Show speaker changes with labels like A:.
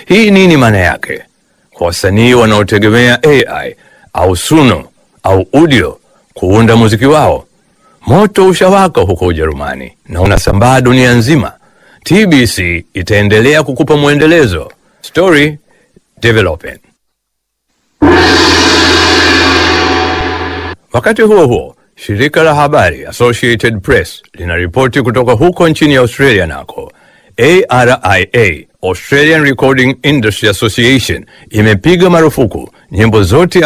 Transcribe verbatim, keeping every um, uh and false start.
A: Hii nini maana yake? Kwa wasanii wanaotegemea A I au Suno au Udio kuunda muziki wao, moto ushawaka huko Ujerumani na unasambaa dunia nzima. T B C itaendelea kukupa mwendelezo. Story development. Wakati huo huo, shirika la habari Associated Press linaripoti kutoka huko nchini Australia nako A R I A, Australian Recording Industry Association, imepiga marufuku nyimbo zote